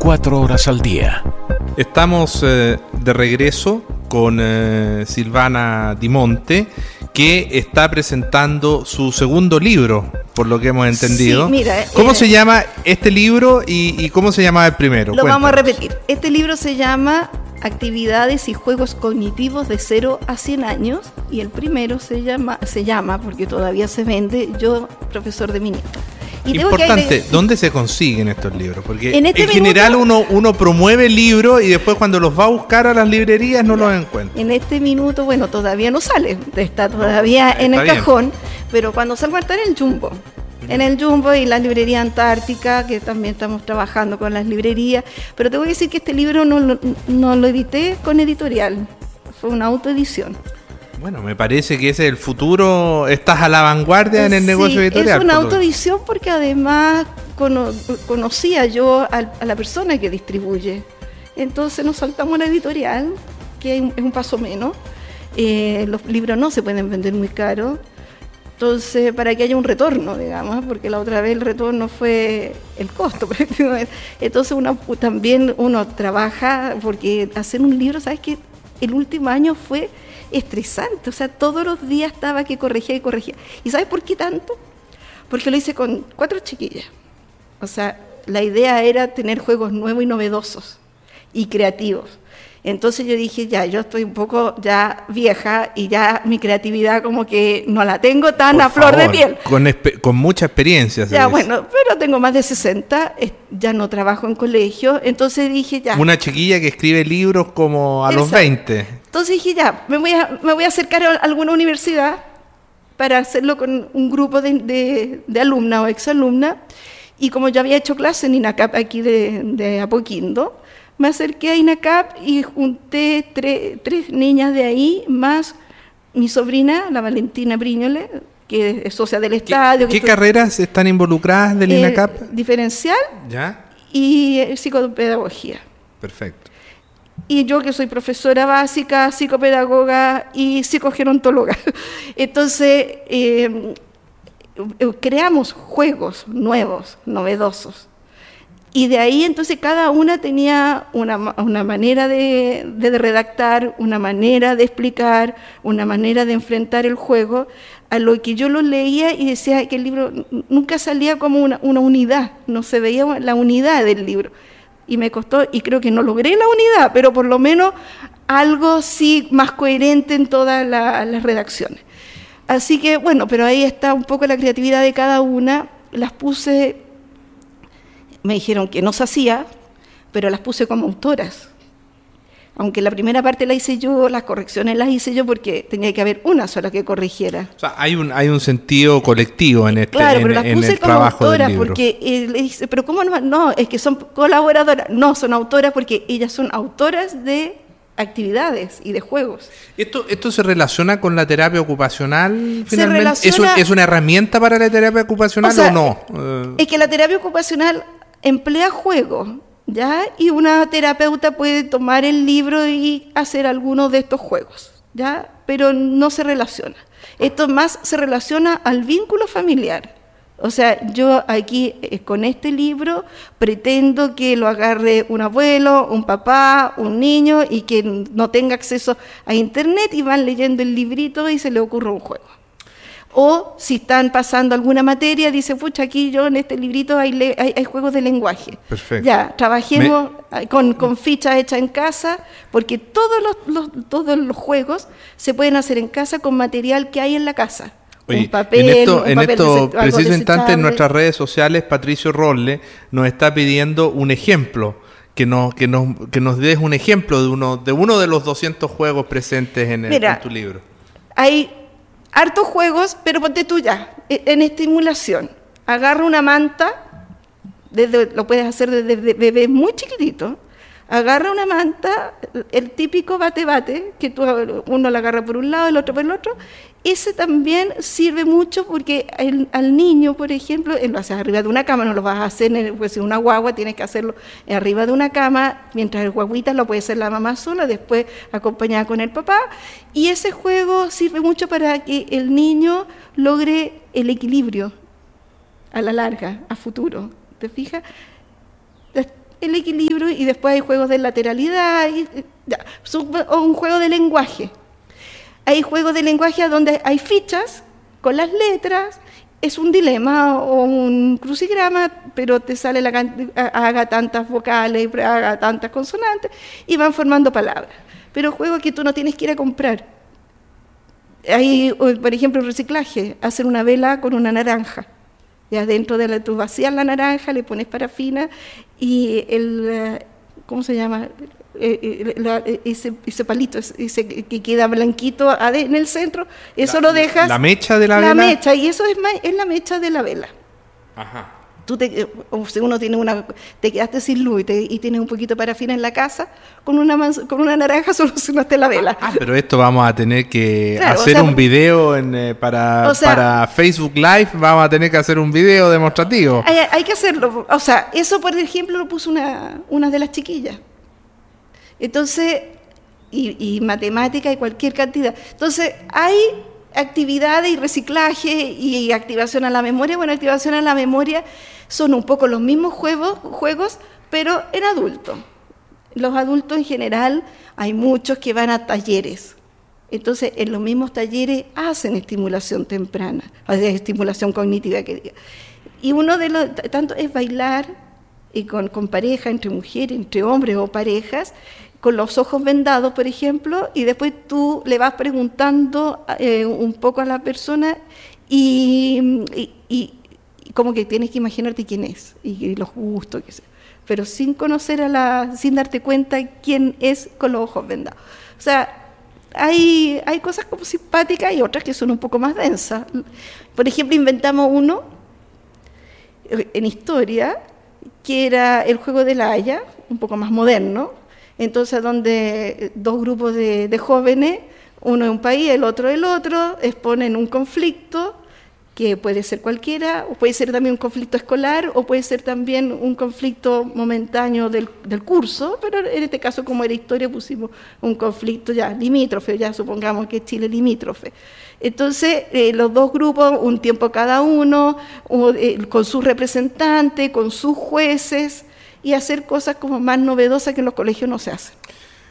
24 horas al día. Estamos de regreso con Silvana Di Monte, que está presentando su segundo libro, por lo que hemos entendido. Sí, mira, ¿Cómo se llama este libro y cómo se llamaba el primero? Lo vamos a repetir. Este libro se llama Actividades y Juegos Cognitivos de 0 a 100 años, y el primero se llama, porque todavía se vende, Yo, profesor de mi nieto. Y importante, ¿dónde se consiguen estos libros? Porque en general uno promueve el libro y después cuando los va a buscar a las librerías no los encuentra. En este minuto, bueno, todavía no sale, está todavía en el cajón, pero cuando salga va a estar en el Jumbo. En el Jumbo y la librería Antártica, que también estamos trabajando con las librerías. Pero te voy a decir que este libro no lo edité con editorial, fue una autoedición. Bueno, me parece que ese es el futuro, estás a la vanguardia en el negocio editorial. Es una autoedición porque además conocía yo a la persona que distribuye. Entonces nos saltamos a la editorial, que es un paso menos. Los libros no se pueden vender muy caros. Entonces, para que haya un retorno, digamos, porque la otra vez el retorno fue el costo. Entonces también uno trabaja, porque hacer un libro, ¿sabes qué? El último año fue estresante, o sea, todos los días estaba que corregía y corregía. ¿Y sabes por qué tanto? Porque lo hice con 4 chiquillas. O sea, la idea era tener juegos nuevos y novedosos y creativos. Entonces yo dije, yo estoy un poco ya vieja y ya mi creatividad como que no la tengo tan por a flor favor, de piel. Con mucha experiencia. Bueno, pero tengo más de 60, ya no trabajo en colegio, entonces dije Una chiquilla que escribe libros como a los 20. Entonces dije, me voy a acercar a alguna universidad para hacerlo con un grupo de alumnas o exalumnas, y como yo había hecho clase en INACAP aquí de Apoquindo, me acerqué a INACAP y junté tres niñas de ahí, más mi sobrina, la Valentina Briñole, que es socia del estadio. ¿Qué carreras están involucradas del INACAP? Diferencial y psicopedagogía. Perfecto. Y yo, que soy profesora básica, psicopedagoga y psicogerontóloga. Entonces, creamos juegos nuevos, novedosos. Y de ahí entonces cada una tenía una manera de redactar, una manera de explicar, una manera de enfrentar el juego, a lo que yo lo leía y decía que el libro nunca salía como una unidad, no se veía la unidad del libro. Y me costó, y creo que no logré la unidad, pero por lo menos algo sí más coherente en todas las redacciones. Así que bueno, pero ahí está un poco la creatividad de cada una, las puse. Me dijeron que no se hacía, pero las puse como autoras. Aunque la primera parte la hice yo, las correcciones las hice yo porque tenía que haber una sola que corrigiera. O sea, hay un sentido colectivo en el trabajo del libro. Claro, pero las puse como autoras porque le dice, pero ¿cómo no? No, es que son colaboradoras. No, son autoras porque ellas son autoras de actividades y de juegos. ¿Esto se relaciona con la terapia ocupacional finalmente? ¿Es una herramienta para la terapia ocupacional o no? Es que la terapia ocupacional emplea juego, ¿ya? Y una terapeuta puede tomar el libro y hacer algunos de estos juegos, ¿ya? Pero no se relaciona. Esto más se relaciona al vínculo familiar. O sea, yo aquí con este libro pretendo que lo agarre un abuelo, un papá, un niño, y que no tenga acceso a internet y van leyendo el librito y se le ocurre un juego. O si están pasando alguna materia, dice, pucha, aquí yo en este librito hay juegos de lenguaje. Perfecto. Ya, trabajemos con fichas hechas en casa, porque todos los juegos se pueden hacer en casa con material que hay en la casa. Oye, un papel, en esto preciso instante en nuestras redes sociales, Patricio Rolle nos está pidiendo un ejemplo, que nos des un ejemplo de uno de los 200 juegos presentes en tu libro. Hay hartos juegos, pero ponte tú ya, en estimulación. Agarra una manta, lo puedes hacer desde bebé muy chiquitito. Agarra una manta, el típico bate-bate, que uno la agarra por un lado, el otro por el otro. Ese también sirve mucho porque al niño, por ejemplo, lo haces arriba de una cama, no lo vas a hacer, pues en una guagua tienes que hacerlo arriba de una cama, mientras el guaguita lo puede hacer la mamá sola, después acompañada con el papá. Y ese juego sirve mucho para que el niño logre el equilibrio a la larga, a futuro. ¿Te fijas? el equilibrio, y después hay juegos de lateralidad, o un juego de lenguaje. Hay juegos de lenguaje donde hay fichas con las letras, es un dilema o un crucigrama, pero te sale haga tantas vocales, haga tantas consonantes, y van formando palabras. Pero juegos que tú no tienes que ir a comprar. Hay, por ejemplo, reciclaje, hacer una vela con una naranja. Ya dentro de tú vacías la naranja, le pones parafina y ¿cómo se llama? Ese palito, ese que queda blanquito en el centro, eso lo dejas. ¿La mecha de la vela? La mecha, y eso es la mecha de la vela. Ajá. Si uno te quedaste sin luz y tienes un poquito de parafina en la casa, con una naranja solucionaste la vela. Pero esto vamos a tener que hacer un video para Facebook Live, vamos a tener que hacer un video demostrativo. Hay que hacerlo. O sea, eso por ejemplo lo puso una de las chiquillas. Entonces, y matemática y cualquier cantidad. Entonces, hay actividades y reciclaje y activación a la memoria. Bueno, activación a la memoria son un poco los mismos juegos, pero en adultos. Los adultos en general, hay muchos que van a talleres. Entonces, en los mismos talleres hacen estimulación temprana, o sea, estimulación cognitiva que diga. Y uno de los tanto es bailar y con pareja, entre mujeres, entre hombres o parejas, con los ojos vendados, por ejemplo, y después tú le vas preguntando un poco a la persona y como que tienes que imaginarte quién es y los gustos, pero sin conocer sin darte cuenta quién es con los ojos vendados. O sea, hay cosas como simpáticas y otras que son un poco más densas. Por ejemplo, inventamos uno en historia que era el juego de la Haya, un poco más moderno. Entonces, donde dos grupos de jóvenes, uno de un país, el otro del otro, exponen un conflicto que puede ser cualquiera, o puede ser también un conflicto escolar, o puede ser también un conflicto momentáneo del curso, pero en este caso, como era historia, pusimos un conflicto ya limítrofe, ya supongamos que es Chile limítrofe. Entonces, los dos grupos, un tiempo cada uno, con sus representantes, con sus jueces, y hacer cosas como más novedosas que en los colegios no se hacen.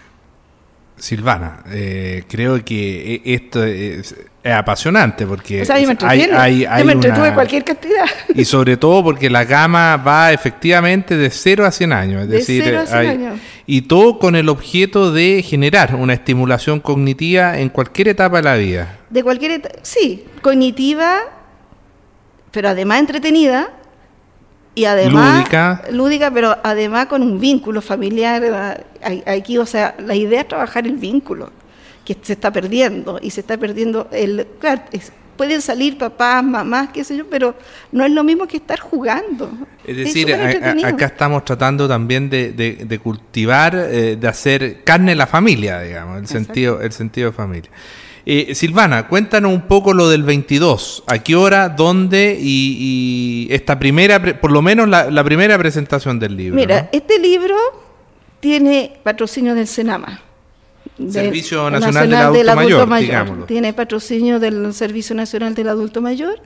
Silvana, creo que esto es apasionante porque yo me entretuve cualquier cantidad. Y sobre todo porque la gama va efectivamente de 0 a 100 años. Es decir, 0 a 100 años. Y todo con el objeto de generar una estimulación cognitiva en cualquier etapa de la vida. De cualquier etapa, sí, cognitiva, pero además entretenida. Y además, lúdica, pero además con un vínculo familiar. Aquí, o sea, la idea es trabajar el vínculo, que se está perdiendo, y se está perdiendo claro, pueden salir papás, mamás, qué sé yo, pero no es lo mismo que estar jugando. Es decir, acá estamos tratando también de cultivar, de hacer carne la familia, digamos, el sentido de familia. Silvana, cuéntanos un poco lo del 22. ¿A qué hora, dónde y esta primera, por lo menos la primera presentación del libro? Mira, ¿no? Este libro tiene patrocinio del Senama. Servicio Nacional del Adulto Mayor, digámoslo. Tiene patrocinio del Servicio Nacional del Adulto Mayor,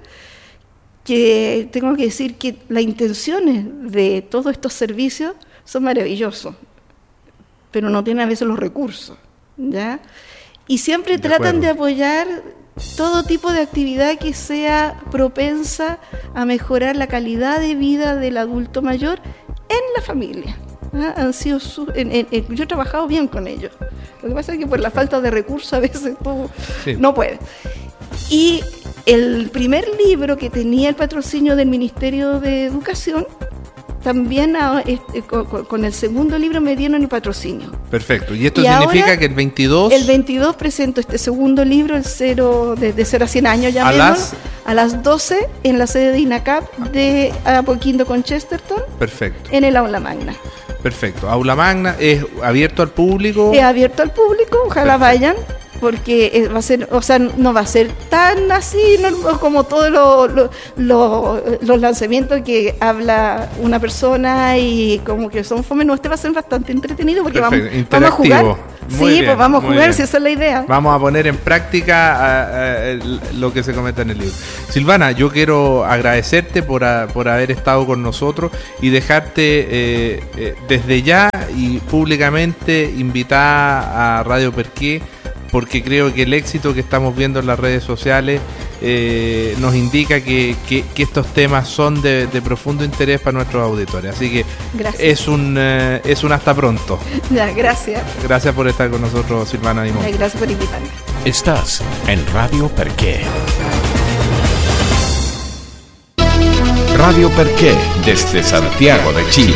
que tengo que decir que las intenciones de todos estos servicios son maravillosos, pero no tienen a veces los recursos, ¿ya? Y siempre tratan de apoyar todo tipo de actividad que sea propensa a mejorar la calidad de vida del adulto mayor en la familia. Han sido yo he trabajado bien con ellos. Lo que pasa es que por la falta de recursos a veces no puedes. Y el primer libro que tenía el patrocinio del Ministerio de Educación, también con el segundo libro me dieron el patrocinio. Perfecto. ¿Y esto significa que el 22? El 22 presento este segundo libro, de 0 a 100 años, a las 12 en la sede de INACAP de Apoquindo con Chesterton. Perfecto. En el Aula Magna. Perfecto. Aula Magna, ¿es abierto al público? Es abierto al público, ojalá vayan. porque va a ser, o sea, no va a ser tan así como todos los lanzamientos que habla una persona y como que son fome. No, este va a ser bastante entretenido porque vamos a jugar. Muy bien, pues vamos a jugar, bien. Si esa es la idea. Vamos a poner en práctica lo que se comenta en el libro. Silvana, yo quiero agradecerte por haber estado con nosotros y dejarte desde ya y públicamente invitar a Radio Perqué, porque creo que el éxito que estamos viendo en las redes sociales nos indica que estos temas son de profundo interés para nuestros auditores. Así que es un hasta pronto. Ya, gracias. Gracias por estar con nosotros, Silvana Dimon. Gracias por invitarme. Estás en Radio Perqué. Radio Perqué, desde Santiago de Chile.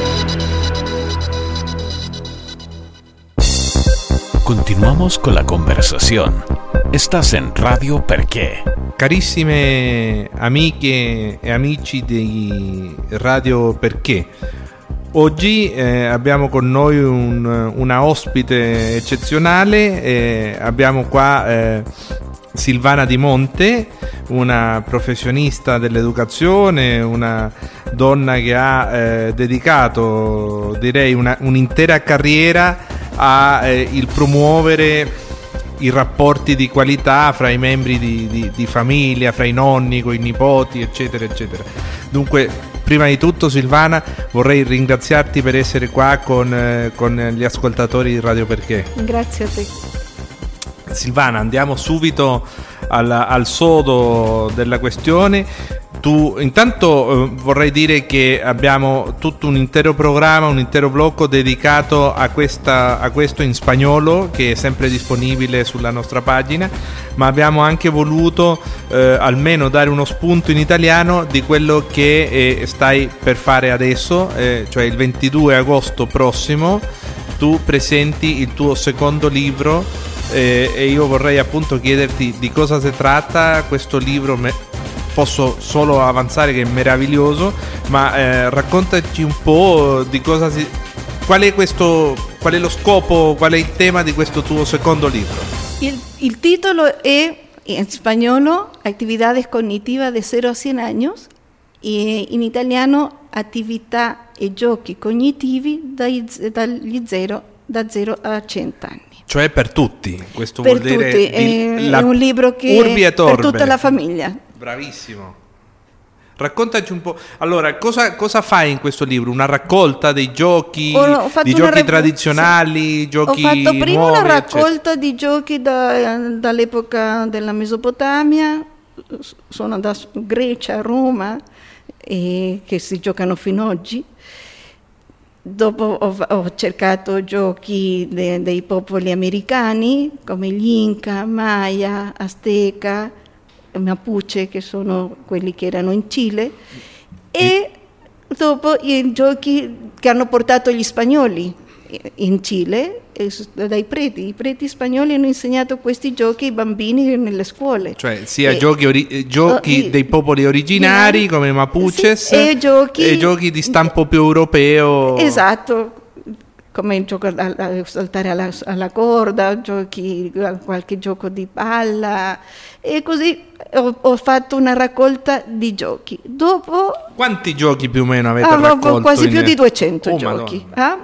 Continuamos con la conversazione. Estás in Radio Perché. Carissime amiche e amici di Radio Perché, oggi abbiamo con noi una ospite eccezionale. Abbiamo qua Silvana Di Monte, una professionista dell'educazione, una donna che ha dedicato, direi, un'intera carriera a il promuovere i rapporti di qualità fra i membri di famiglia, fra i nonni, con i nipoti, eccetera, eccetera. Dunque, prima di tutto, Silvana, vorrei ringraziarti per essere qua con gli ascoltatori di Radio Perché. Grazie a te. Silvana, andiamo subito al sodo della questione. Tu, intanto vorrei dire che abbiamo tutto un intero programma, un intero blocco dedicato a questo in spagnolo, che è sempre disponibile sulla nostra pagina, ma abbiamo anche voluto almeno dare uno spunto in italiano di quello che stai per fare adesso, cioè il 22 agosto prossimo tu presenti il tuo secondo libro, e io vorrei appunto chiederti di cosa si tratta questo libro. Posso solo avanzare che è meraviglioso, ma raccontaci un po' di cosa qual è lo scopo, qual è il tema di questo tuo secondo libro. Il titolo è in spagnolo Actividades cognitivas de 0 a 100 años e in italiano Attività e giochi cognitivi da 0 a 100 anni. Cioè per tutti, questo per vuol dire tutti. È un libro che è per tutta la famiglia. Bravissimo. Raccontaci un po'. Allora, cosa fai in questo libro? Una raccolta dei giochi, di giochi tradizionali, sì. Giochi nuovi? Ho fatto prima una raccolta di giochi dall'epoca della Mesopotamia, sono da Grecia, Roma, che si giocano fino ad oggi. Dopo ho cercato giochi dei popoli americani come gli Inca, Maya, Azteca, Mapuche, che sono quelli che erano in Cile, e dopo i giochi che hanno portato gli spagnoli in Cile, dai preti. I preti spagnoli hanno insegnato questi giochi ai bambini nelle scuole. Cioè sia giochi dei popoli originari come Mapuches, sì, e giochi di stampo più europeo. Esatto. Come il gioco a saltare alla corda, qualche gioco di palla, e così ho fatto una raccolta di giochi. Dopo, quanti giochi più o meno avete raccolto? Quasi più di 200 giochi.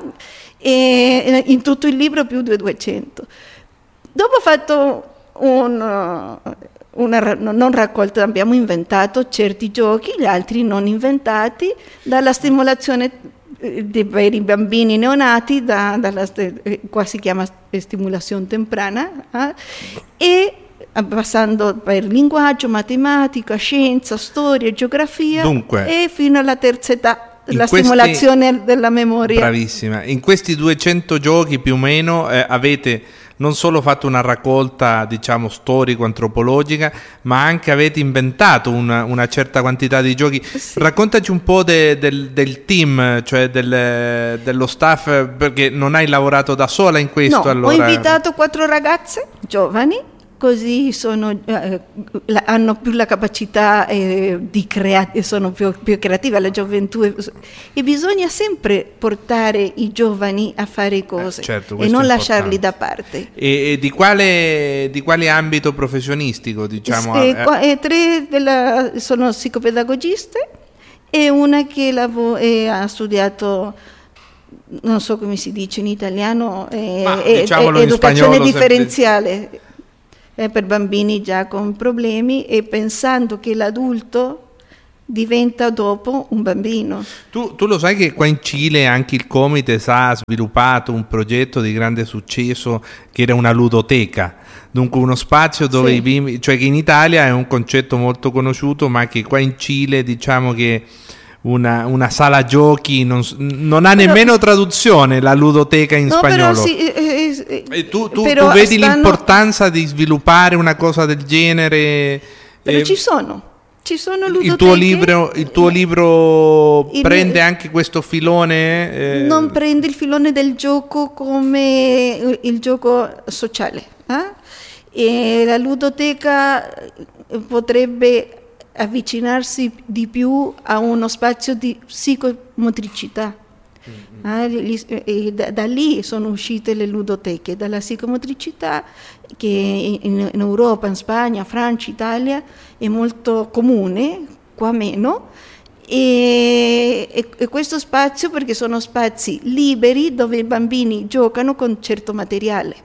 E in tutto il libro più di 200. Dopo ho fatto una non raccolta, abbiamo inventato certi giochi, gli altri non inventati, dalla stimolazione per i bambini neonati, qua si chiama stimolazione temprana, e passando per linguaggio, matematica, scienza, storia, geografia. Dunque, e fino alla terza età. Stimolazione della memoria. Bravissima. In questi 200 giochi più o meno avete non solo fatto una raccolta, diciamo, storico-antropologica, ma anche avete inventato una certa quantità di giochi. Sì. Raccontaci un po' del team, cioè dello staff, perché non hai lavorato da sola in questo. No, allora. Ho invitato 4 ragazze giovani così hanno più la capacità sono più creative, la gioventù, e bisogna sempre portare i giovani a fare cose, certo, e non lasciarli da parte. E di quale ambito professionistico, diciamo? Tre sono psicopedagogiste e una che ha studiato, non so come si dice in italiano, educazione differenziale per bambini già con problemi, e pensando che l'adulto diventa dopo un bambino. Tu lo sai che qua in Cile anche il Comites ha sviluppato un progetto di grande successo che era una ludoteca, dunque uno spazio dove i bimbi, cioè che in Italia è un concetto molto conosciuto, ma che qua in Cile diciamo che una sala giochi non ha nemmeno traduzione, la ludoteca in spagnolo. Tu vedi l'importanza di sviluppare una cosa del genere? Però ci sono ludoteche. Il tuo libro prende anche questo filone? Non prende il filone del gioco come il gioco sociale. E la ludoteca potrebbe avvicinarsi di più a uno spazio di psicomotricità. Da lì sono uscite le ludoteche, dalla psicomotricità che in Europa, in Spagna, Francia, Italia è molto comune, qua meno, e questo spazio perché sono spazi liberi dove i bambini giocano con certo materiale,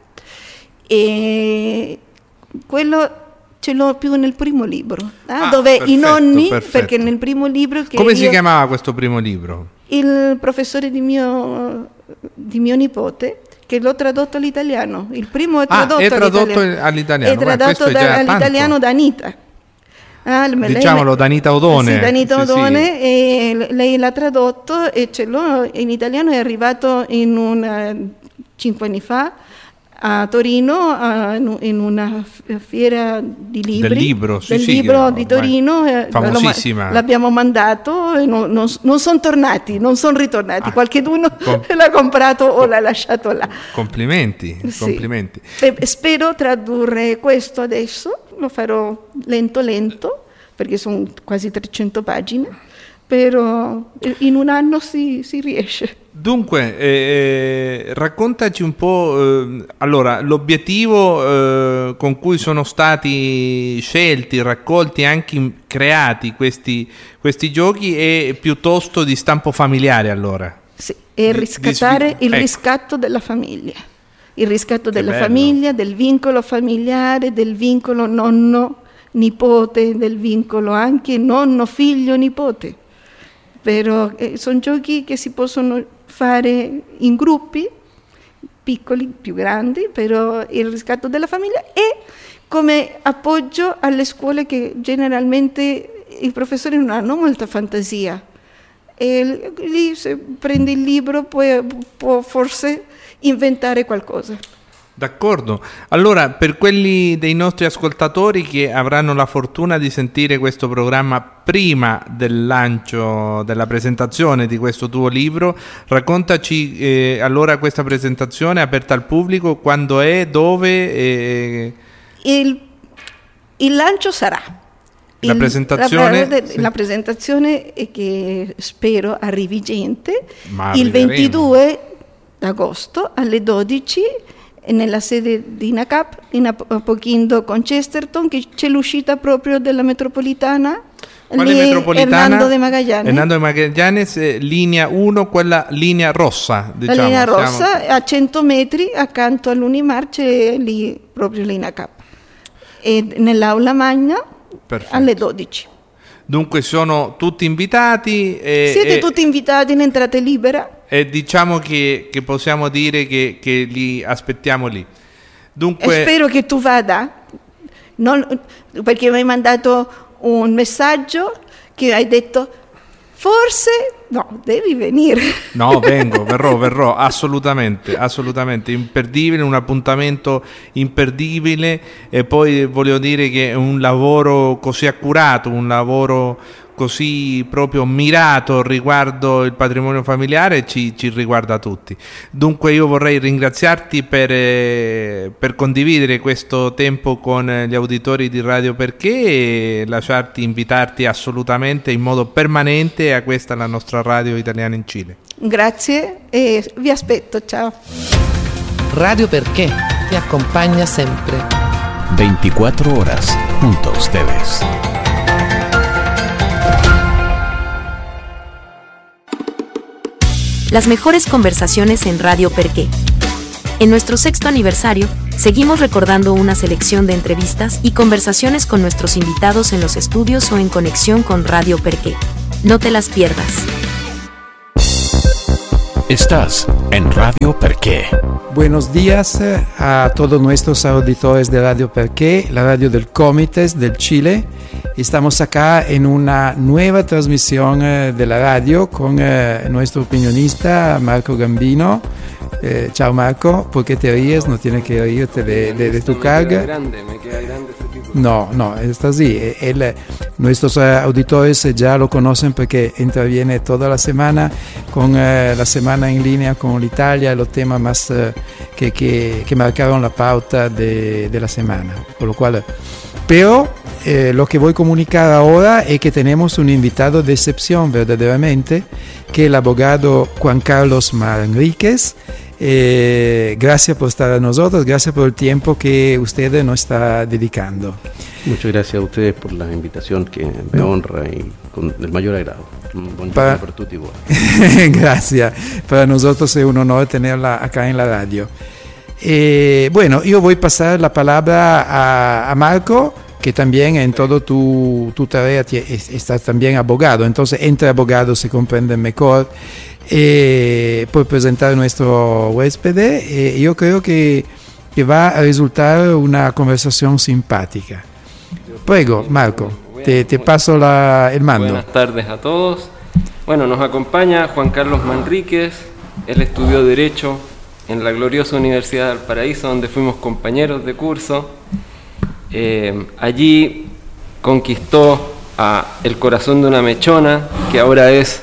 e quello ce l'ho più nel primo libro, dove perfetto, i nonni, perché nel primo libro come si chiamava questo primo libro? Il professore di mio nipote, che l'ho tradotto all'italiano. Il primo è tradotto all'italiano. È tradotto all'italiano da Anita. Diciamolo, da Anita Odone. Sì, da Anita Odone, sì. E lei l'ha tradotto e ce l'ho in italiano, è arrivato 5 anni fa a Torino in una fiera di libri del libro di Torino, famosissima. L'abbiamo mandato e non sono tornati, non sono ritornati, qualcuno l'ha comprato o l'ha lasciato là. Complimenti. Spero tradurre questo adesso, lo farò lento perché sono quasi 300 pagine, però in un anno si riesce. Dunque, raccontaci un po', allora, l'obiettivo con cui sono stati scelti, raccolti e anche creati questi giochi è piuttosto di stampo familiare, allora? Sì, è riscattare il riscatto della famiglia. Il riscatto della famiglia, del vincolo familiare, del vincolo nonno-nipote, del vincolo anche nonno-figlio-nipote. Però sono giochi che si possono fare in gruppi piccoli, più grandi, però il riscatto della famiglia, e come appoggio alle scuole che generalmente i professori non hanno molta fantasia, e lì se prendi il libro può forse inventare qualcosa. D'accordo, allora per quelli dei nostri ascoltatori che avranno la fortuna di sentire questo programma prima del lancio, della presentazione di questo tuo libro, raccontaci allora questa presentazione aperta al pubblico, quando è, dove? Il lancio sarà. La presentazione? La presentazione è che spero arrivi gente il 22 d'agosto alle 12 nella sede di INACAP, in Apoquindo con Chesterton, che c'è l'uscita proprio della metropolitana. Quale metropolitana? Hernando de Magallanes. Hernando de Magallanes, linea 1, quella linea rossa, diciamo. La linea rossa, a 100 metri accanto all'Unimar c'è lì proprio l'INACAP. E nell'aula magna. Perfetto. Alle 12. Dunque sono tutti invitati. Siete tutti invitati in entrata libera. E diciamo che possiamo dire che li aspettiamo lì. Dunque, spero che tu vada, perché mi hai mandato un messaggio che hai detto forse no, devi venire. No, verrò assolutamente, imperdibile, un appuntamento imperdibile, e poi voglio dire che è un lavoro così accurato, un lavoro così proprio mirato riguardo il patrimonio familiare ci riguarda tutti. Dunque io vorrei ringraziarti per condividere questo tempo con gli auditori di Radio Perché e invitarti assolutamente in modo permanente a questa la nostra radio italiana in Cile. Grazie e vi aspetto, ciao. Radio Perché te acompaña siempre. 24 horas junto a ustedes. Las mejores conversaciones en Radio Perché. En nuestro 6º aniversario, seguimos recordando una selección de entrevistas y conversaciones con nuestros invitados en los estudios o en conexión con Radio Perché. No te las pierdas. Estás en Radio Perché. Buenos días a todos nuestros auditores de Radio Perché, la radio del Comites del Chile. Estamos acá en una nueva transmisión de la radio con nuestro opinionista Marco Gambino. Ciao Marco, ¿por qué te ríes? No tienes que reírte de tu carga. Me queda grande este tipo. No, está así. Nuestros auditores ya lo conocen porque interviene toda la semana con la semana en línea con l'Italia, los temas más que marcaron la pauta de la semana. Por lo cual, pero lo que voy a comunicar ahora es que tenemos un invitado de excepción verdaderamente, que es el abogado Juan Carlos Manríquez. Gracias por estar a nosotros, gracias por el tiempo que usted nos está dedicando. Muchas gracias a ustedes por la invitación que me honra y con el mayor agrado. Buen día por tutti igual. Gracias, para nosotros es un honor tenerla acá en la radio. Bueno, yo voy a pasar la palabra a Marco, que también en todo tu tarea estás también abogado, entonces entre abogados se comprenden mejor. Por presentar a nuestro huésped, yo creo que va a resultar una conversación simpática. Prego, Marco, te paso el mando. Buenas tardes a todos. Bueno, nos acompaña Juan Carlos Manríquez. Él estudió Derecho en la gloriosa Universidad de Valparaíso, donde fuimos compañeros de curso. Allí conquistó el corazón de una mechona, que ahora es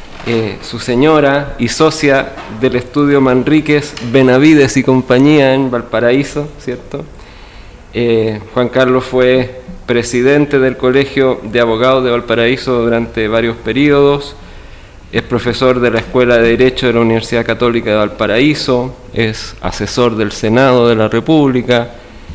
su señora y socia del estudio Manríquez, Benavides y compañía en Valparaíso, ¿cierto? Juan Carlos fue presidente del Colegio de Abogados de Valparaíso durante varios periodos, es profesor de la Escuela de Derecho de la Universidad Católica de Valparaíso, es asesor del Senado de la República,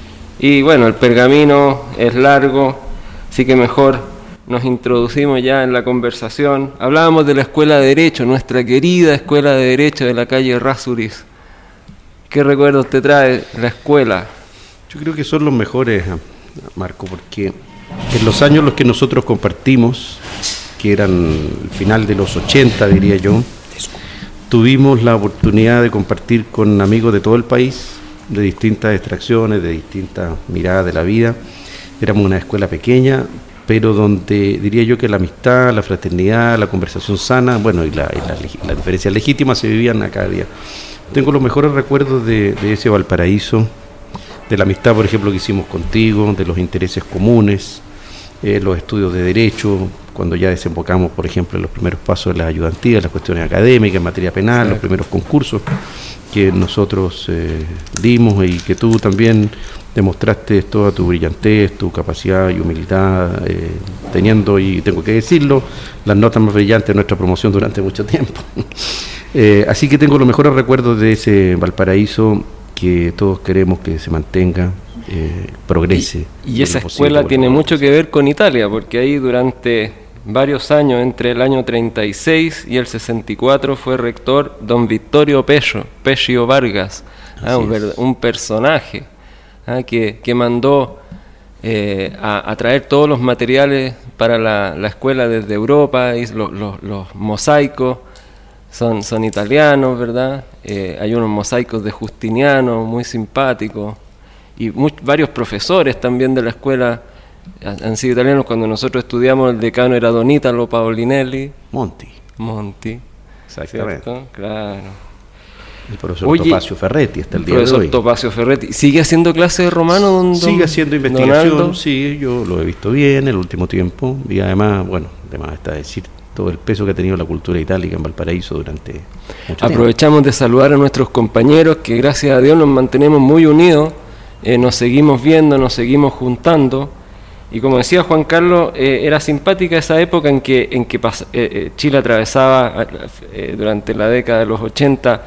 y bueno, el pergamino es largo, así que mejor nos introducimos ya en la conversación. Hablábamos de la Escuela de Derecho, nuestra querida Escuela de Derecho de la calle Errázuriz. ¿Qué recuerdos te trae la escuela? Yo creo que son los mejores, Marco, porque en los años en los que nosotros compartimos, que eran el final de los 80, diría yo, tuvimos la oportunidad de compartir con amigos de todo el país, de distintas extracciones, de distintas miradas de la vida. Éramos una escuela pequeña, pero donde diría yo que la amistad, la fraternidad, la conversación sana, bueno, y las diferencias legítimas se vivían a cada día. Tengo los mejores recuerdos de ese Valparaíso, de la amistad, por ejemplo, que hicimos contigo, de los intereses comunes, los estudios de derecho, cuando ya desembocamos, por ejemplo, en los primeros pasos de las ayudantías, las cuestiones académicas, en materia penal, sí, los primeros concursos que nosotros dimos y que tú también demostraste toda tu brillantez, tu capacidad y humildad, teniendo, y tengo que decirlo, las notas más brillantes de nuestra promoción durante mucho tiempo. Así que tengo los mejores recuerdos de ese Valparaíso que todos queremos que se mantenga, progrese. Y esa escuela tiene mucho que ver con Italia, porque ahí durante varios años, entre el año 36 y el 64, fue rector don Vittorio Pescio Vargas, un personaje que mandó a traer todos los materiales para la escuela desde Europa, y los mosaicos son italianos, ¿verdad? Hay unos mosaicos de Justiniano muy simpáticos, y varios profesores también de la escuela han sido italianos. Cuando nosotros estudiamos, el decano era don Italo Paolinelli. Monti. Exactamente. ¿Cierto? Claro. El profesor Topacio Ferretti hasta el día de hoy. El profesor Topacio Ferretti. ¿Sigue haciendo clases de romano? Sigue haciendo investigación, sí, yo lo he visto bien el último tiempo, y además, bueno, más está decir todo el peso que ha tenido la cultura itálica en Valparaíso durante mucho tiempo. Aprovechamos de saludar a nuestros compañeros que gracias a Dios nos mantenemos muy unidos, nos seguimos viendo, nos seguimos juntando. Y como decía Juan Carlos, era simpática esa época en que Chile atravesaba durante la década de los 80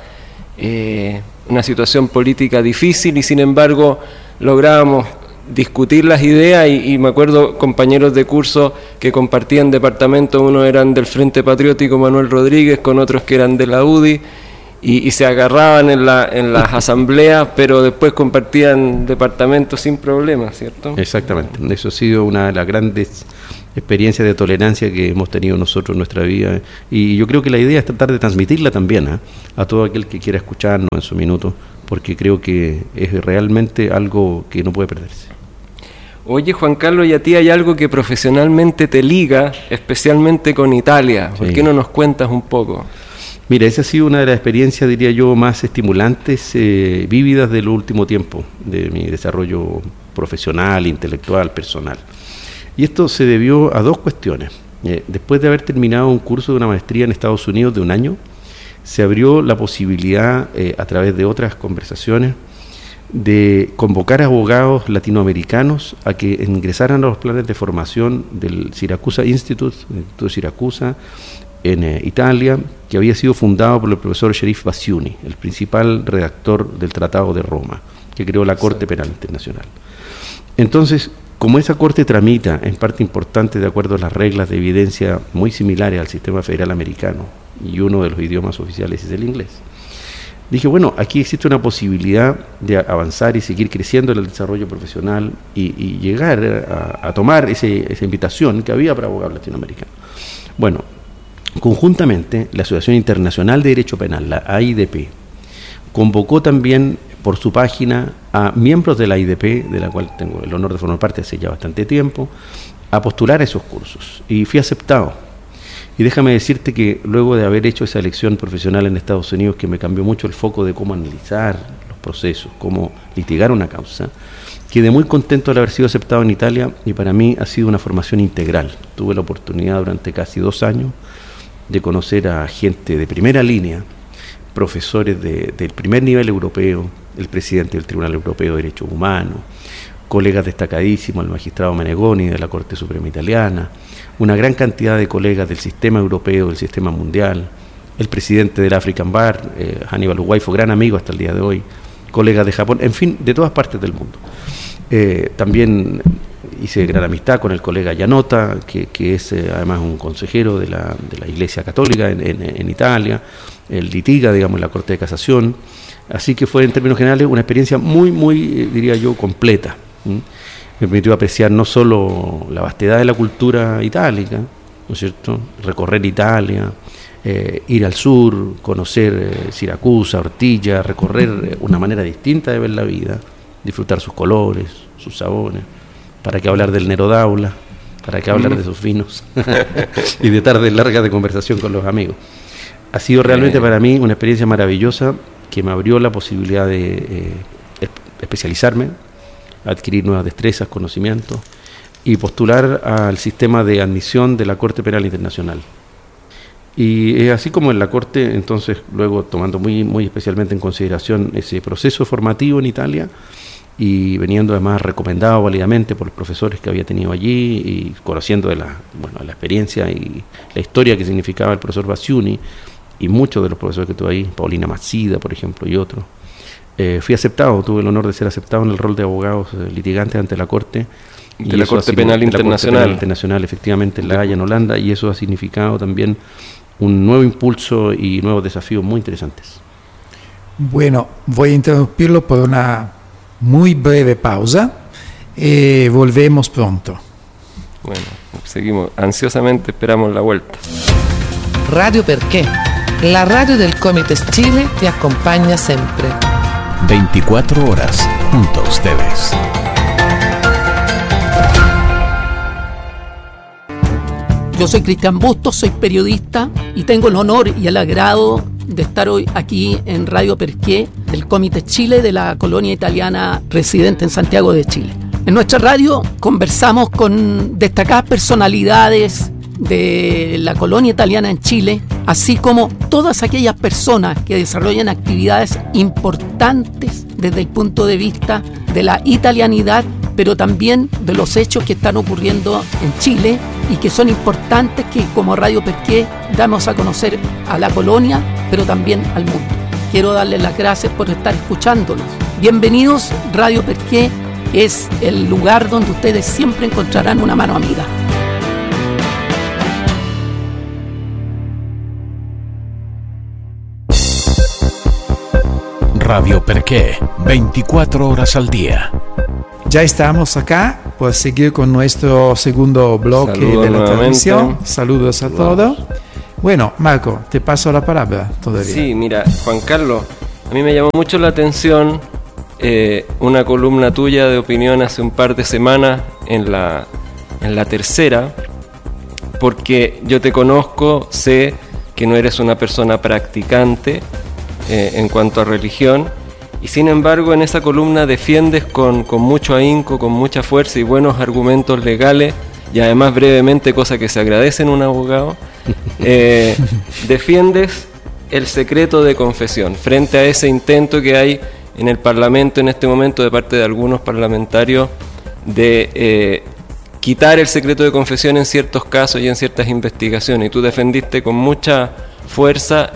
una situación política difícil, y sin embargo lográbamos discutir las ideas, y me acuerdo compañeros de curso que compartían departamentos, unos eran del Frente Patriótico Manuel Rodríguez con otros que eran de la UDI, y se agarraban en las asambleas, pero después compartían departamentos sin problemas, ¿cierto? Exactamente, eso ha sido una de las grandes experiencias de tolerancia que hemos tenido nosotros en nuestra vida, y yo creo que la idea es tratar de transmitirla también a todo aquel que quiera escucharnos en su minuto, porque creo que es realmente algo que no puede perderse. Oye, Juan Carlos, y a ti hay algo que profesionalmente te liga, especialmente con Italia. ¿Por qué no nos cuentas un poco? Mira, esa ha sido una de las experiencias, diría yo, más estimulantes, vívidas del último tiempo, de mi desarrollo profesional, intelectual, personal. Y esto se debió a dos cuestiones. Después de haber terminado un curso de una maestría en Estados Unidos de 1 año, se abrió la posibilidad, a través de otras conversaciones, de convocar a abogados latinoamericanos a que ingresaran a los planes de formación del Siracusa Institute, el Instituto de Siracusa, en Italia, que había sido fundado por el profesor Sherif Bassiouni, el principal redactor del Tratado de Roma, que creó la Corte Penal Internacional. Entonces, como esa corte tramita en parte importante de acuerdo a las reglas de evidencia muy similares al sistema federal americano, y uno de los idiomas oficiales es el inglés, dije, bueno, aquí existe una posibilidad de avanzar y seguir creciendo en el desarrollo profesional y llegar a tomar esa invitación que había para abogados latinoamericanos. Bueno, conjuntamente, la Asociación Internacional de Derecho Penal, la AIDP, convocó también por su página a miembros de la AIDP, de la cual tengo el honor de formar parte hace ya bastante tiempo, a postular a esos cursos. Y fui aceptado. Y déjame decirte que luego de haber hecho esa elección profesional en Estados Unidos, que me cambió mucho el foco de cómo analizar los procesos, cómo litigar una causa, quedé muy contento de haber sido aceptado en Italia, y para mí ha sido una formación integral. Tuve la oportunidad durante casi 2 años de conocer a gente de primera línea, profesores del primer nivel europeo, el presidente del Tribunal Europeo de Derechos Humanos, colegas destacadísimos, el magistrado Menegoni de la Corte Suprema Italiana, una gran cantidad de colegas del sistema europeo, del sistema mundial, el presidente del African Bar, Hannibal Uwaifo, gran amigo hasta el día de hoy, colegas de Japón, en fin, de todas partes del mundo. También hice gran amistad con el colega Gianotta, que es además un consejero de la Iglesia Católica en Italia, él litiga, digamos, en la Corte de Casación, así que fue en términos generales una experiencia muy, diría yo, completa. Me permitió apreciar no solo la vastedad de la cultura itálica, ¿no es cierto?, recorrer Italia, ir al sur, conocer Siracusa, Ortilla, recorrer una manera distinta de ver la vida, disfrutar sus colores, sus sabores, para qué hablar del Nero d'Aula, para qué hablar de sus vinos y de tardes largas de conversación con los amigos. Ha sido realmente para mí una experiencia maravillosa que me abrió la posibilidad de especializarme, adquirir nuevas destrezas, conocimientos y postular al sistema de admisión de la Corte Penal Internacional. Y así como en la Corte, entonces luego tomando muy especialmente en consideración ese proceso formativo en Italia y veniendo además recomendado válidamente por los profesores que había tenido allí y conociendo de la experiencia y la historia que significaba el profesor Bassiouni y muchos de los profesores que tuve ahí, Paulina Mazzida, por ejemplo, y otros. Fui aceptado, tuve el honor de ser aceptado en el rol de abogados litigantes ante la Corte. De la Corte Penal Internacional. Internacional, efectivamente, en La Haya, en Holanda, y eso ha significado también un nuevo impulso y nuevos desafíos muy interesantes. Bueno, voy a interrumpirlo por una muy breve pausa y volvemos pronto. Bueno, seguimos, ansiosamente esperamos la vuelta. Radio Perché, la radio del Comites Chile te acompaña siempre. 24 horas junto a ustedes. Yo soy Cristian Bustos, soy periodista y tengo el honor y el agrado de estar hoy aquí en Radio Perché, del Comité Chile de la colonia italiana residente en Santiago de Chile. En nuestra radio conversamos con destacadas personalidades de la colonia italiana en Chile, así como todas aquellas personas que desarrollan actividades importantes desde el punto de vista de la italianidad, pero también de los hechos que están ocurriendo en Chile y que son importantes, que como Radio Perqué damos a conocer a la colonia, pero también al mundo. Quiero darles las gracias por estar escuchándonos. Bienvenidos, Radio Perqué es el lugar donde ustedes siempre encontrarán una mano amiga. Radio Perqué, 24 horas al día. Ya estamos acá, pues seguir con nuestro segundo bloque de la transmisión. Saludos a todos. Bueno, Marco, te paso la palabra todavía. Sí, mira, Juan Carlos, a mí me llamó mucho la atención una columna tuya de opinión hace un par de semanas en la Tercera, porque yo te conozco, sé que no eres una persona practicante en cuanto a religión, y sin embargo en esa columna defiendes con mucho ahínco, con mucha fuerza y buenos argumentos legales, y además brevemente, cosa que se agradece en un abogado, defiendes el secreto de confesión frente a ese intento que hay en el Parlamento en este momento de parte de algunos parlamentarios de quitar el secreto de confesión en ciertos casos y en ciertas investigaciones, y tú defendiste con mucha fuerza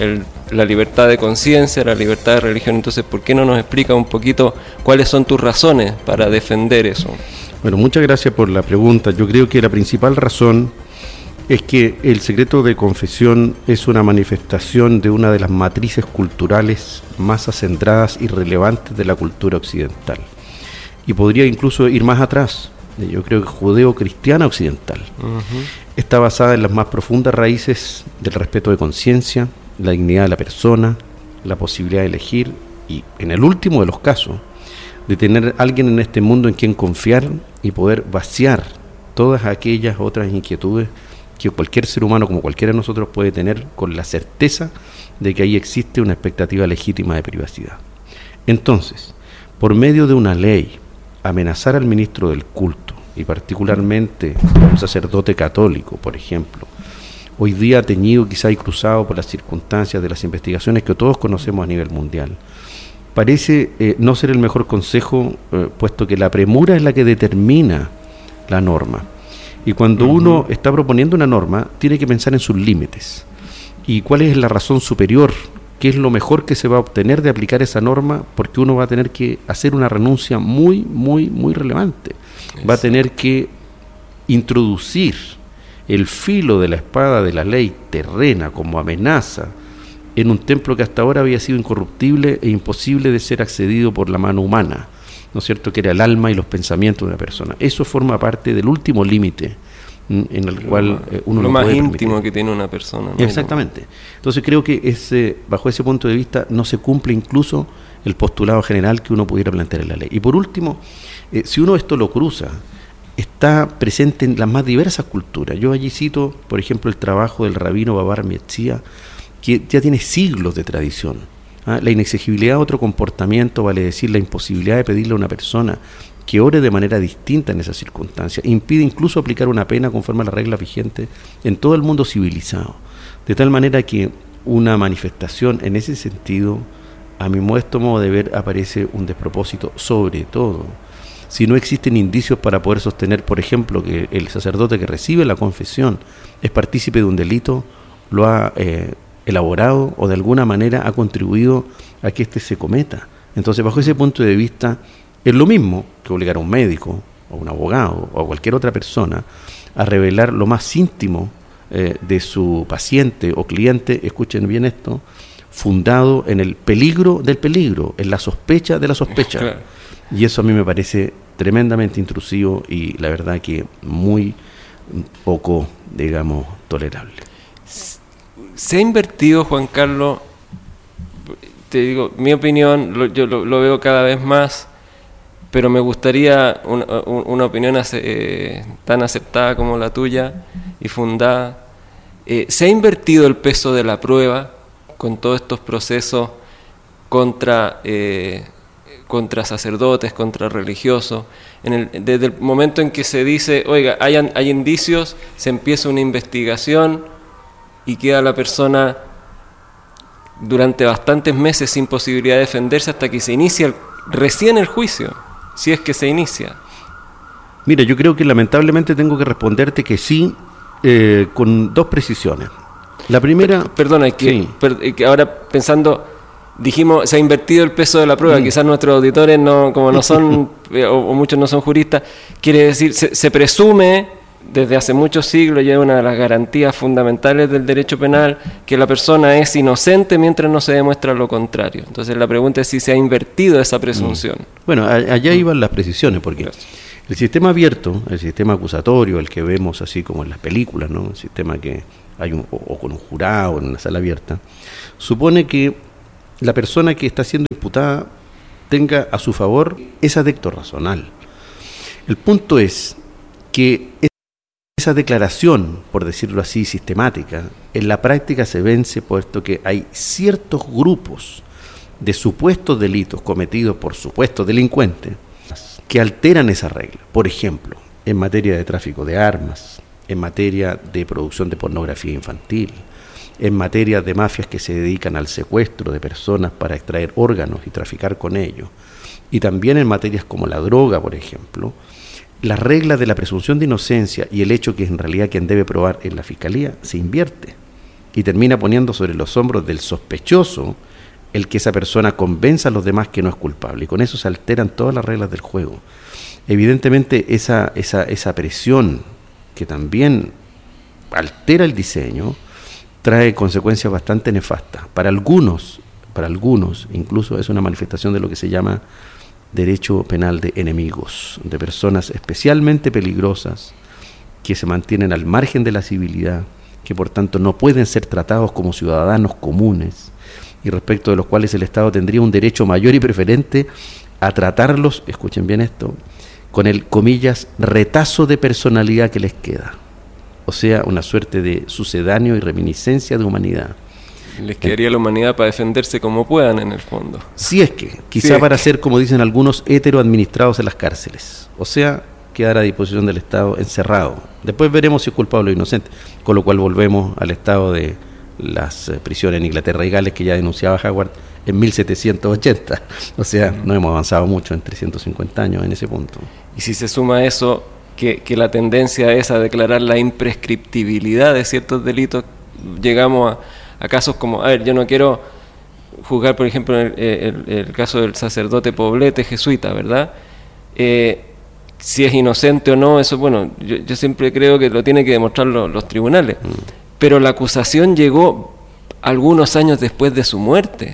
la libertad de conciencia, la libertad de religión. Entonces, ¿por qué no nos explica un poquito cuáles son tus razones para defender eso? Bueno, muchas gracias por la pregunta. Yo creo que la principal razón es que el secreto de confesión es una manifestación de una de las matrices culturales más acendradas y relevantes de la cultura occidental. Y podría incluso ir más atrás. Yo creo que judeo-cristiana occidental. Está basada en las más profundas raíces del respeto de conciencia, la dignidad de la persona, la posibilidad de elegir y, en el último de los casos, de tener alguien en este mundo en quien confiar y poder vaciar todas aquellas otras inquietudes que cualquier ser humano, como cualquiera de nosotros, puede tener con la certeza de que ahí existe una expectativa legítima de privacidad. Entonces, por medio de una ley, amenazar al ministro del culto, y particularmente un sacerdote católico, por ejemplo, hoy día teñido quizá y cruzado por las circunstancias de las investigaciones que todos conocemos a nivel mundial, parece no ser el mejor consejo, puesto que la premura es la que determina la norma. Y cuando uno está proponiendo una norma, tiene que pensar en sus límites. ¿Y cuál es la razón superior? ¿Qué es lo mejor que se va a obtener de aplicar esa norma? Porque uno va a tener que hacer una renuncia muy, muy, muy relevante. Va a tener que introducir el filo de la espada de la ley terrena como amenaza en un templo que hasta ahora había sido incorruptible e imposible de ser accedido por la mano humana, ¿no es cierto?, que era el alma y los pensamientos de una persona. Eso forma parte del último límite en el cual uno lo no más puede íntimo permitir. que tiene una persona, ¿no? Exactamente. Entonces creo que bajo ese punto de vista no se cumple incluso el postulado general que uno pudiera plantear en la ley. Y por último, si uno esto lo cruza, está presente en las más diversas culturas. Yo allí cito, por ejemplo, el trabajo del rabino Babar Metzia, que ya tiene siglos de tradición. La inexigibilidad de otro comportamiento, vale decir, la imposibilidad de pedirle a una persona que ore de manera distinta en esas circunstancias, impide incluso aplicar una pena conforme a la regla vigente en todo el mundo civilizado. De tal manera que una manifestación en ese sentido, a mi modesto modo de ver, aparece un despropósito, sobre todo si no existen indicios para poder sostener, por ejemplo, que el sacerdote que recibe la confesión es partícipe de un delito, lo ha elaborado o de alguna manera ha contribuido a que éste se cometa. Entonces, bajo ese punto de vista, es lo mismo que obligar a un médico, o un abogado, o a cualquier otra persona a revelar lo más íntimo de su paciente o cliente, escuchen bien esto, fundado en el peligro del peligro, en la sospecha de la sospecha. Claro. Y eso a mí me parece tremendamente intrusivo y la verdad que muy poco, digamos, tolerable. Se ha invertido, Juan Carlos, te digo, mi opinión, yo lo veo cada vez más, pero me gustaría una opinión tan aceptada como la tuya y fundada. ¿Se ha invertido el peso de la prueba con todos estos procesos contra contra sacerdotes, contra religiosos. Desde el momento en que se dice, oiga, hay indicios, se empieza una investigación y queda la persona durante bastantes meses sin posibilidad de defenderse hasta que se inicia recién el juicio, si es que se inicia. Mira, yo creo que lamentablemente tengo que responderte que sí, con dos precisiones. La primera... Perdona, que ahora pensando, dijimos, se ha invertido el peso de la prueba, quizás nuestros auditores, como no son, o muchos no son juristas, quiere decir, se presume, desde hace muchos siglos, ya es una de las garantías fundamentales del derecho penal, que la persona es inocente mientras no se demuestra lo contrario. Entonces la pregunta es si se ha invertido esa presunción. Bueno, allá iban las precisiones, porque... Gracias. El sistema abierto, el sistema acusatorio, el que vemos así como en las películas, ¿no? El sistema que hay o con un jurado en una sala abierta, supone que la persona que está siendo imputada tenga a su favor ese adecto razonal. El punto es que esa declaración, por decirlo así, sistemática, en la práctica se vence puesto que hay ciertos grupos de supuestos delitos cometidos por supuestos delincuentes que alteran esa regla. Por ejemplo, en materia de tráfico de armas, en materia de producción de pornografía infantil, en materia de mafias que se dedican al secuestro de personas para extraer órganos y traficar con ellos, y también en materias como la droga, por ejemplo, la regla de la presunción de inocencia y el hecho que en realidad quien debe probar en la fiscalía se invierte y termina poniendo sobre los hombros del sospechoso el que esa persona convenza a los demás que no es culpable, y con eso se alteran todas las reglas del juego. Evidentemente esa presión que también altera el diseño trae consecuencias bastante nefastas. Para algunos incluso es una manifestación de lo que se llama derecho penal de enemigos, de personas especialmente peligrosas que se mantienen al margen de la civilidad, que por tanto no pueden ser tratados como ciudadanos comunes, y respecto de los cuales el Estado tendría un derecho mayor y preferente a tratarlos, escuchen bien esto, con el, comillas, retazo de personalidad que les queda. O sea, una suerte de sucedáneo y reminiscencia de humanidad. Les quedaría la humanidad para defenderse como puedan, en el fondo. Si es que, quizá para ser, como dicen algunos, heteroadministrados en las cárceles. O sea, quedar a disposición del Estado encerrado. Después veremos si es culpable o inocente, con lo cual volvemos al estado de las prisiones en Inglaterra y Gales que ya denunciaba Howard en 1780. O sea, no hemos avanzado mucho en 350 años en ese punto. Y si se suma a eso que la tendencia es a declarar la imprescriptibilidad de ciertos delitos, llegamos a casos como, yo no quiero juzgar, por ejemplo, el caso del sacerdote Poblete jesuita, ¿verdad? Si es inocente o no, eso, bueno, yo siempre creo que lo tienen que demostrar los tribunales. Pero la acusación llegó algunos años después de su muerte.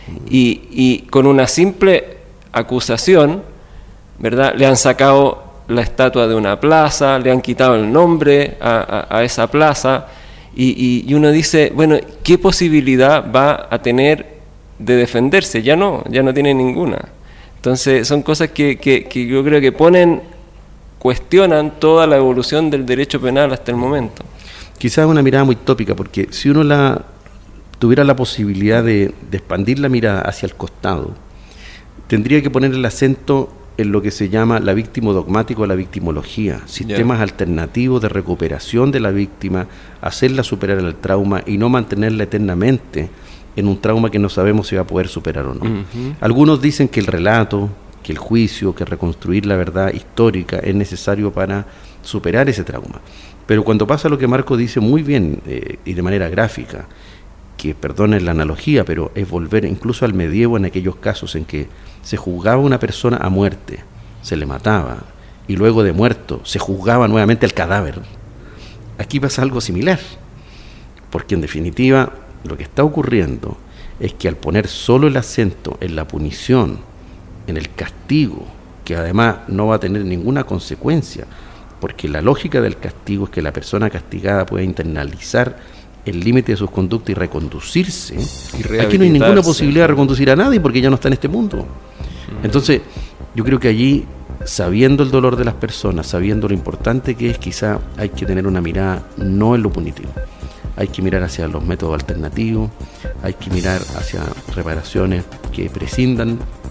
Y con una simple acusación, ¿verdad?, le han sacado la estatua de una plaza, le han quitado el nombre a esa plaza, y uno dice, bueno, ¿qué posibilidad va a tener de defenderse? Ya no tiene ninguna. Entonces son cosas que yo creo que cuestionan toda la evolución del derecho penal hasta el momento. Quizás una mirada muy tópica, porque si uno tuviera la posibilidad de expandir la mirada hacia el costado, tendría que poner el acento en lo que se llama la víctima dogmática o la victimología, sistemas alternativos de recuperación de la víctima, hacerla superar el trauma y no mantenerla eternamente en un trauma que no sabemos si va a poder superar o no. Algunos dicen que el relato, que el juicio, que reconstruir la verdad histórica es necesario para superar ese trauma. Pero cuando pasa lo que Marco dice muy bien y de manera gráfica, que perdonen la analogía, pero es volver incluso al medievo en aquellos casos en que se juzgaba a una persona a muerte, se le mataba, y luego de muerto se juzgaba nuevamente el cadáver. Aquí pasa algo similar, porque en definitiva lo que está ocurriendo es que al poner solo el acento en la punición, en el castigo, que además no va a tener ninguna consecuencia, porque la lógica del castigo es que la persona castigada pueda internalizar el límite de sus conductas y reconducirse. Aquí no hay ninguna posibilidad de reconducir a nadie porque ya no está en este mundo. Entonces, yo creo que allí, sabiendo el dolor de las personas, sabiendo lo importante que es, quizá hay que tener una mirada no en lo punitivo. Hay que mirar hacia los métodos alternativos, hay que mirar hacia reparaciones que prescindan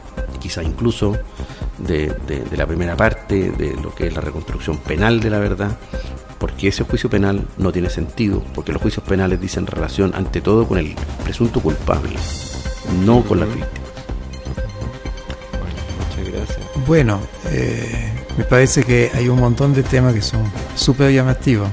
quizá incluso de la primera parte, de lo que es la reconstrucción penal de la verdad, porque ese juicio penal no tiene sentido, porque los juicios penales dicen relación ante todo con el presunto culpable, no con las víctimas. Muchas gracias. Bueno, me parece que hay un montón de temas que son súper llamativos.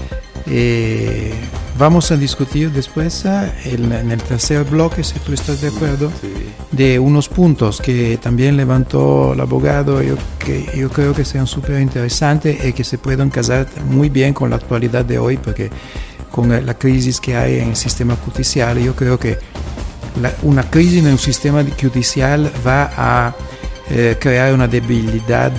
Vamos a discutir después en el tercer bloque, si tú estás de acuerdo, de unos puntos que también levantó el abogado, que yo creo que sean súper interesantes y que se pueden casar muy bien con la actualidad de hoy, porque con la crisis que hay en el sistema judicial, yo creo que una crisis en el sistema judicial va a crear una debilidad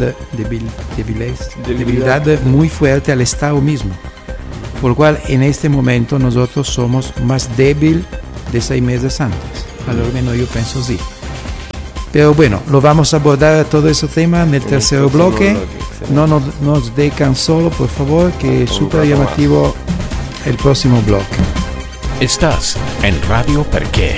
muy fuerte al Estado mismo. Por lo cual, en este momento nosotros somos más débiles de 6 meses antes. Al menos yo pienso así. Pero bueno, lo vamos a abordar todo ese tema en el tercer bloque. No nos dejan solo, por favor, que es súper llamativo el próximo bloque. Estás en Radio Perché.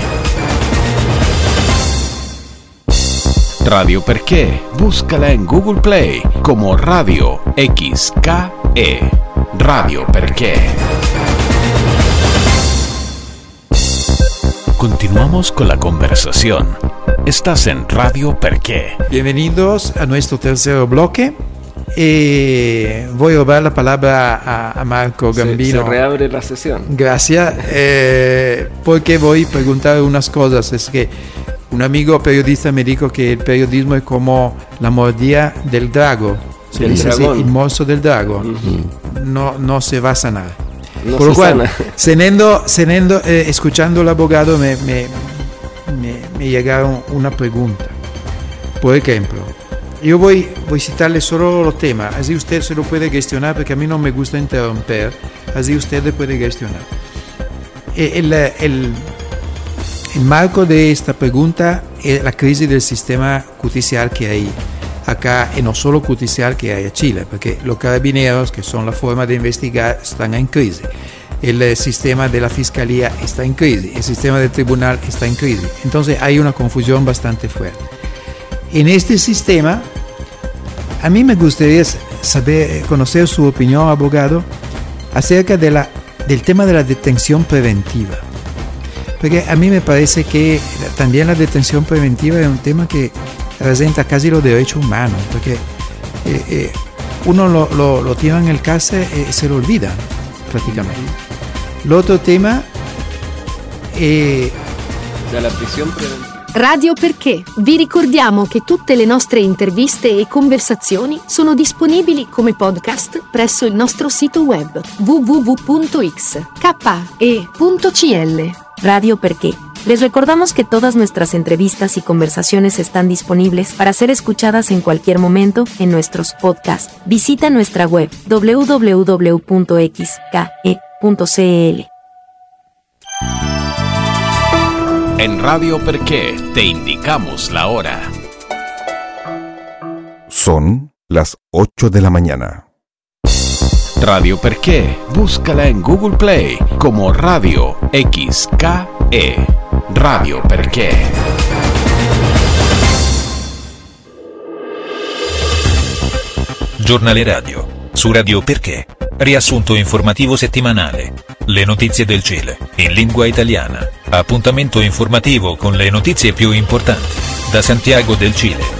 Radio Perché, búscala en Google Play como Radio XKE. Radio Perché. Continuamos con la conversación. Estás en Radio Perché. Bienvenidos a nuestro tercer bloque. Voy a dar la palabra a Marco Gambino. Se reabre la sesión. Gracias. Porque voy a preguntar unas cosas. Es que un amigo periodista me dijo que el periodismo es como la mordida del drago. Se dice así, el monstruo del dragón. No se va a sanar. No. Por lo cual, escuchando al abogado me llegaron una pregunta. Por ejemplo, yo voy a citarle solo los temas, así usted se lo puede gestionar, porque a mí no me gusta interrumpir, así usted le puede gestionar. El marco de esta pregunta es la crisis del sistema judicial que hay acá, y no solo judicial que hay en Chile, porque los carabineros, que son la forma de investigar, están en crisis. El sistema de la fiscalía está en crisis, el sistema del tribunal está en crisis. Entonces hay una confusión bastante fuerte. En este sistema, a mí me gustaría conocer su opinión, abogado, acerca del tema de la detención preventiva. Porque a mí me parece que también la detención preventiva es un tema que representa casi los derechos humanos, porque uno lo tiene en el cárcel y se lo olvida prácticamente. L'altro tema è della prisione preventiva. Radio Perché. Vi ricordiamo che tutte le nostre interviste e conversazioni sono disponibili come podcast presso il nostro sito web www.xke.cl. Radio Perché. Les recordamos que todas nuestras entrevistas y conversaciones están disponibles para ser escuchadas en cualquier momento en nuestros podcasts. Visita nuestra web www.xke.cl. En Radio Perché te indicamos la hora. Son las 8 de la mañana. Radio Perché, búscala en Google Play como Radio XKE. Radio Perché. Giornale radio su Radio Perché. Riassunto informativo settimanale. Le notizie del Cile in lingua italiana. Appuntamento informativo con le notizie più importanti da Santiago del Cile.